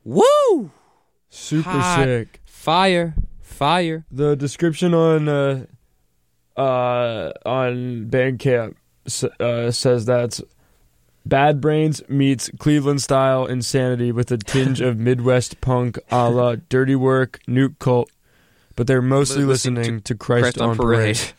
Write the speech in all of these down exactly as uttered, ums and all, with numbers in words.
Woo! Super Hot. sick. Fire. Fire. The description on uh, uh, on Bandcamp uh, says that's Bad Brains meets Cleveland style insanity with a tinge of Midwest punk a la Dirty Work, Nuke Cult, but they're mostly listening, listening to, to Christ, Christ on, on Parade. Parade.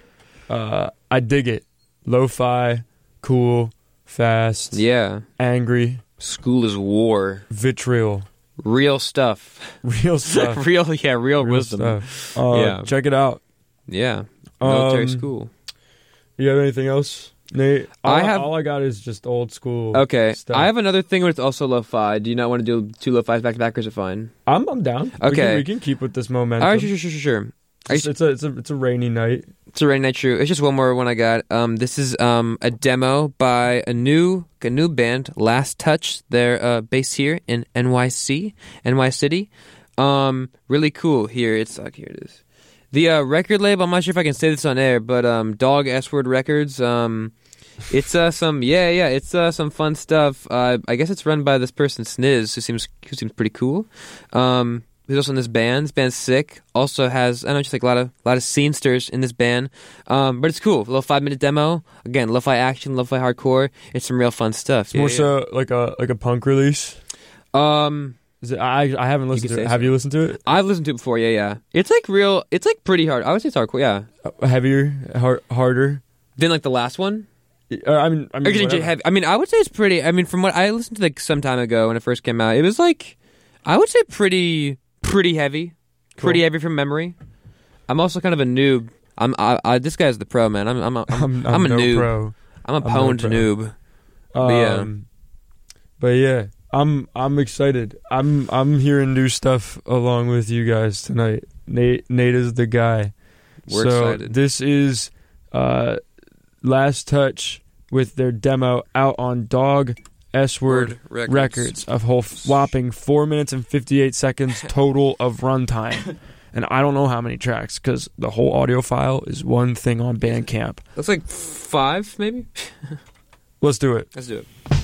Uh, I dig it. Lo-fi, cool, fast, yeah, angry. School is war. Vitriol. Real stuff. Real stuff. real, yeah, real, real wisdom. Stuff. Uh, yeah. Check it out. Yeah. Military um, school. You have anything else, Nate? All I have. All I got is just old school. Okay. Stuff. I have another thing where it's also lo-fi. Do you not want to do two lo-fis back to back, or is it fine? I'm I'm down. Okay. We can, we can keep with this momentum. All right, sure, sure, sure, sure. It's, it's a it's a it's a rainy night. It's a rainy night, true. It's just one more one I got. Um, this is um a demo by a new a new band, Last Touch. They're uh, based here in N Y C, N Y City. Um, really cool. Here it's like here it is. The uh, record label. I'm not sure if I can say this on air, but um, Dog S Word Records. Um, it's uh some yeah yeah it's uh some fun stuff. Uh, I guess it's run by this person Sniz, who seems who seems pretty cool. Um. He's also in this band. This band's sick. Also has, I don't know, just like a lot of a lot of scenesters in this band. Um, but it's cool. A little five-minute demo. Again, lo-fi action, lo-fi hardcore. It's some real fun stuff. It's yeah, more yeah. so like a like a punk release. Um, Is it? I I haven't listened to it. So. Have you listened to it? I've listened to it before. Yeah, yeah. It's like real. It's like pretty hard. I would say it's hardcore. Yeah. Uh, heavier, hard, harder than like the last one. Uh, I mean, I mean, heavy. I mean, I would say it's pretty. I mean, from what I listened to like some time ago when it first came out, it was like, I would say pretty. Pretty heavy, cool. Pretty heavy from memory. I'm also kind of a noob. I'm I, I, this guy's the pro, man. I'm I'm a, I'm, I'm, I'm a no noob. Pro. I'm a pwned no noob. Um, but yeah, but yeah, I'm I'm excited. I'm I'm hearing new stuff along with you guys tonight. Nate Nate is the guy. We're so excited. This is uh, Last Touch with their demo out on Dog S-Word Records. Records, a whole whopping four minutes and fifty-eight seconds total of runtime. And I don't know how many tracks, because the whole audio file is one thing on Bandcamp. That's like five, maybe? Let's do it. Let's do it.